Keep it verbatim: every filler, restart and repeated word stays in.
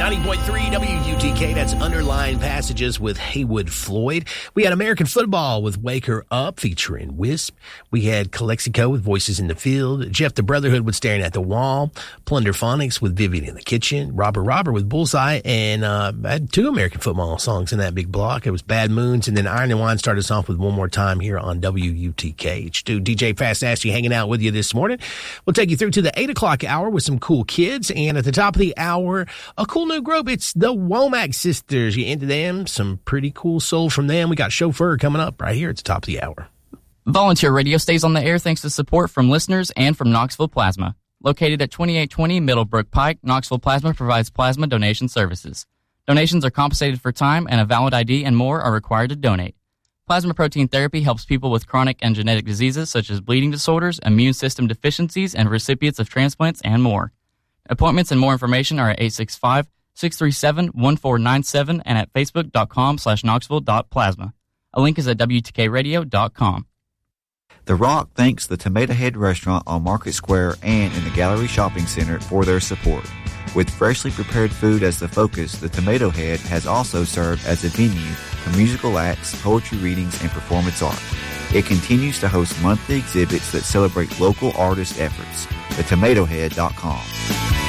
ninety point three W U T K, that's Underlying Passages with Haywood Floyd. We had American Football with Wake Her Up featuring Wisp. We had Calexico with Voices in the Field. Jeff the Brotherhood with Staring at the Wall. Plunderphonics with Vivian in the Kitchen. Robert Robert with Bullseye. And uh, I had two American Football songs in that big block. It was Bad Moons, and then Iron and Wine started us off with One More Time here on W U T K. H two D J Fast Nasty hanging out with you this morning. We'll take you through to the eight o'clock hour with some cool kids. And at the top of the hour, a cool new group. It's the Womack Sisters. You into them? Some pretty cool soul from them. We got Chauffeur coming up right here at the top of the hour. Volunteer Radio stays on the air thanks to support from listeners and from Knoxville Plasma. Located at twenty-eight twenty Middlebrook Pike, Knoxville Plasma provides plasma donation services. Donations are compensated for time, and a valid I D and more are required to donate. Plasma protein therapy helps people with chronic and genetic diseases such as bleeding disorders, immune system deficiencies, and recipients of transplants and more. Appointments and more information are at eight six five, six three seven, one four nine seven and at facebook.com slash knoxville.plasma. A link is at W T K radio dot com. The Rock thanks the Tomato Head Restaurant on Market Square and in the Gallery Shopping Center for their support. With freshly prepared food as the focus, the Tomato Head has also served as a venue for musical acts, poetry readings, and performance art. It continues to host monthly exhibits that celebrate local artist efforts. the tomato head dot com.